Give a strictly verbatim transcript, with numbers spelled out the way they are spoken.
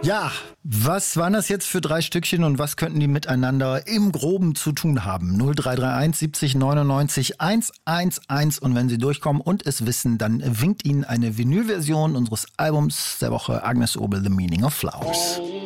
Ja, was waren das jetzt für drei Stückchen und was könnten die miteinander im Groben zu tun haben? null drei drei eins siebzig neunundneunzig hundertelf und wenn Sie durchkommen und es wissen, dann winkt Ihnen eine Vinylversion unseres Albums der Woche Agnes Obel, The Meaning of Flowers.